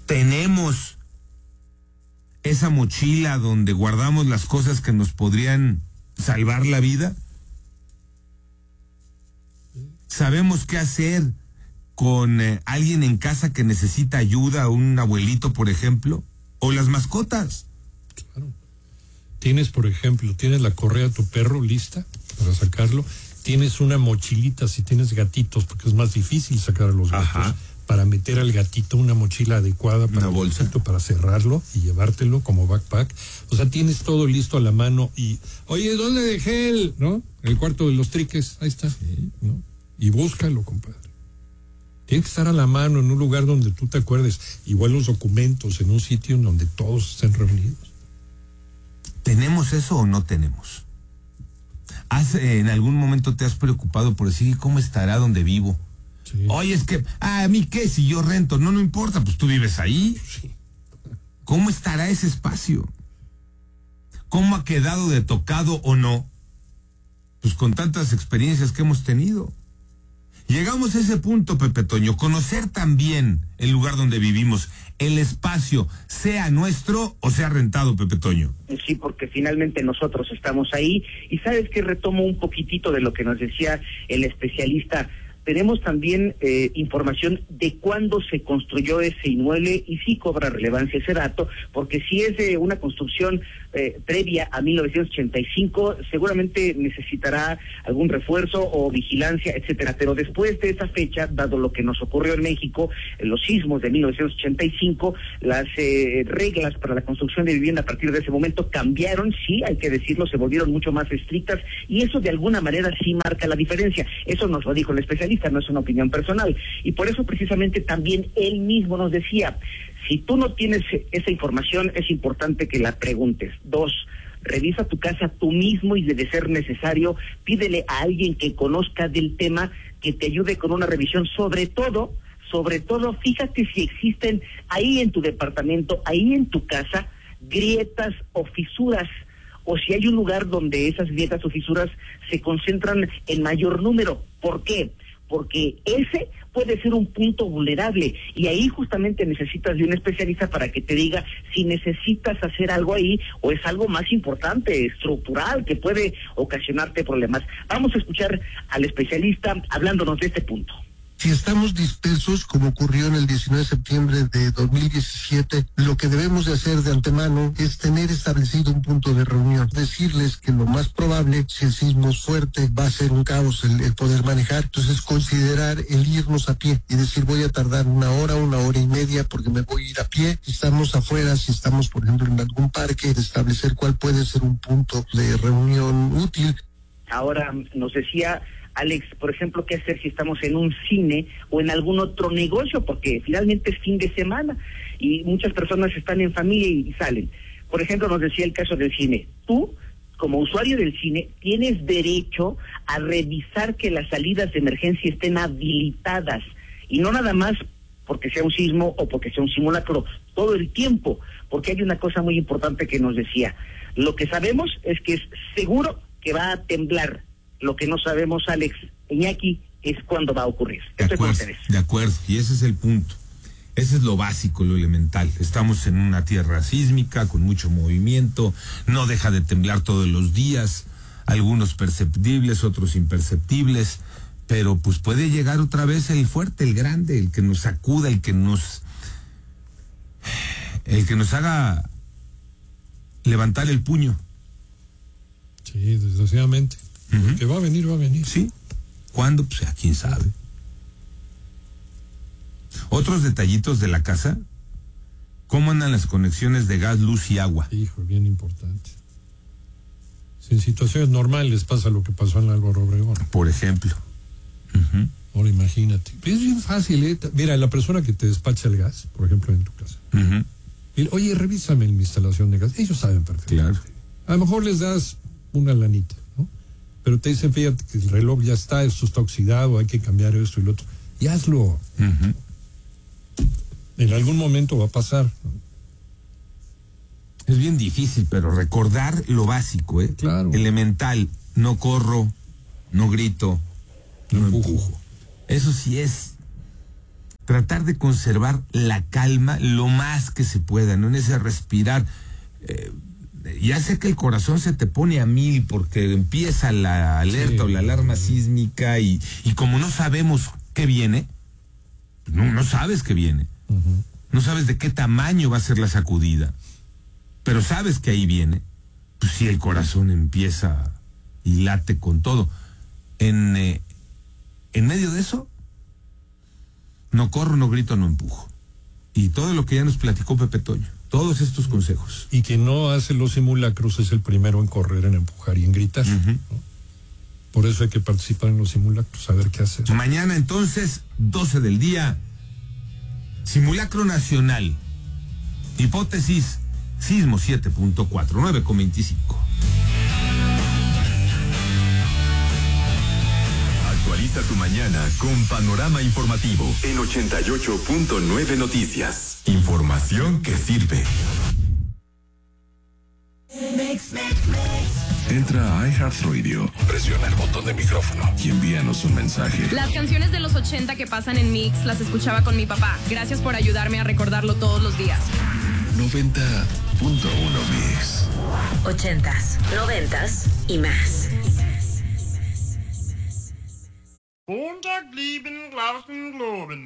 Tenemos esa mochila donde guardamos las cosas que nos podrían salvar la vida. Sabemos qué hacer con alguien en casa que necesita ayuda, un abuelito, por ejemplo, o las mascotas. Claro. Tienes, por ejemplo, tienes la correa de tu perro lista para sacarlo. Tienes una mochilita si tienes gatitos, porque es más difícil sacar a los gatos. Ajá. Para meter al gatito una mochila adecuada para una bolsa, gatito, para cerrarlo y llevártelo como backpack. O sea, tienes todo listo a la mano y, oye, ¿dónde dejé el cuarto de los triques? Ahí está, sí, ¿no? Y búscalo, compadre. Tiene que estar a la mano en un lugar donde tú te acuerdes. Igual los documentos en un sitio en donde todos estén reunidos. ¿ ¿Tenemos eso o no tenemos? ¿En algún momento te has preocupado por decir cómo estará donde vivo? Sí. Oye, es que, ¿a mí qué? Si yo rento, no importa, pues tú vives ahí. Sí. ¿Cómo estará ese espacio? ¿Cómo ha quedado de tocado o no? Pues con tantas experiencias que hemos tenido. Llegamos a ese punto, Pepe Toño, conocer también el lugar donde vivimos, el espacio, sea nuestro o sea rentado, Pepe Toño. Sí, porque finalmente nosotros estamos ahí. Y sabes que retomo un poquitito de lo que nos decía el especialista. Tenemos también información de cuándo se construyó ese inmueble y sí cobra relevancia ese dato, porque si es de una construcción previa a 1985, seguramente necesitará algún refuerzo o vigilancia, etcétera. Pero después de esa fecha, dado lo que nos ocurrió en México, los sismos de 1985, las reglas para la construcción de vivienda a partir de ese momento cambiaron, sí, hay que decirlo, se volvieron mucho más estrictas y eso de alguna manera sí marca la diferencia. Eso nos lo dijo el especialista, no es una opinión personal. Y por eso precisamente también él mismo nos decía, si tú no tienes esa información, es importante que la preguntes. 2, revisa tu casa tú mismo y de ser necesario, pídele a alguien que conozca del tema que te ayude con una revisión. Sobre todo, fíjate si existen ahí en tu departamento, ahí en tu casa, grietas o fisuras, o si hay un lugar donde esas grietas o fisuras se concentran en mayor número. ¿Por qué? Porque ese puede ser un punto vulnerable y ahí justamente necesitas de un especialista para que te diga si necesitas hacer algo ahí o es algo más importante, estructural, que puede ocasionarte problemas. Vamos a escuchar al especialista hablándonos de este punto. Si estamos dispersos, como ocurrió en el 19 de septiembre de 2017, lo que debemos de hacer de antemano es tener establecido un punto de reunión. Decirles que lo más probable, si el sismo es fuerte, va a ser un caos el poder manejar. Entonces, considerar el irnos a pie y decir, voy a tardar una hora y media porque me voy a ir a pie. Si estamos afuera, si estamos, por ejemplo, en algún parque, establecer cuál puede ser un punto de reunión útil. Ahora nos decía Alex, por ejemplo, qué hacer si estamos en un cine o en algún otro negocio, porque finalmente es fin de semana y muchas personas están en familia y salen. Por ejemplo, nos decía el caso del cine. Tú, como usuario del cine, tienes derecho a revisar que las salidas de emergencia estén habilitadas y no nada más porque sea un sismo o porque sea un simulacro, todo el tiempo, porque hay una cosa muy importante que nos decía. Lo que sabemos es que es seguro que va a temblar. Lo que no sabemos, Alex, Iñaki, es cuándo va a ocurrir. De acuerdo, y ese es el punto. Ese es lo básico, lo elemental. Estamos en una tierra sísmica, con mucho movimiento, no deja de temblar todos los días, algunos perceptibles, otros imperceptibles, pero pues puede llegar otra vez el fuerte, el grande, el que nos sacuda, el que nos haga levantar el puño. Sí, desgraciadamente. Que va a venir. Sí. ¿Cuándo? Pues a quién sabe. Otros detallitos de la casa. ¿Cómo andan las conexiones de gas, luz y agua? Hijo, bien importante. Si en situaciones normales pasa lo que pasó en Álvaro Obregón. Por ejemplo. Ahora imagínate. Es bien fácil, ¿eh? Mira, la persona que te despacha el gas, por ejemplo, en tu casa. Dile, oye, revísame mi instalación de gas. Ellos saben perfectamente. Claro. A lo mejor les das una lanita, ¿no? Pero te dicen, fíjate que el reloj ya está, esto está oxidado, hay que cambiar esto y lo otro. Y hazlo. En algún momento va a pasar, ¿no? Es bien difícil, pero recordar lo básico, ¿eh? Claro. Elemental. No corro, no grito, no empujo. Eso sí es tratar de conservar la calma lo más que se pueda, ¿no? En ese respirar. Ya sé que el corazón se te pone a 1000 porque empieza la alerta o la alarma sísmica y como no sabemos qué viene, no sabes qué viene. No sabes de qué tamaño va a ser la sacudida, pero sabes que ahí viene. Pues sí, el corazón empieza y late con todo. En medio de eso, no corro, no grito, no empujo. Y todo lo que ya nos platicó Pepe Toño, todos estos consejos. Y quien no hace los simulacros es el primero en correr, en empujar y en gritar. ¿No? Por eso hay que participar en los simulacros, saber qué hacer. Mañana entonces, 12 del día, simulacro nacional. Hipótesis, sismo 7.4, 9.25. Actualiza tu mañana con Panorama Informativo en 88.9 Noticias. Información que sirve. Entra a iHeartRadio, presiona el botón de micrófono y envíanos un mensaje. Las canciones de los 80 que pasan en Mix las escuchaba con mi papá. Gracias por ayudarme a recordarlo todos los días. 90.1 Mix. 80s, 90s y más. Montag lieben Glauben globen.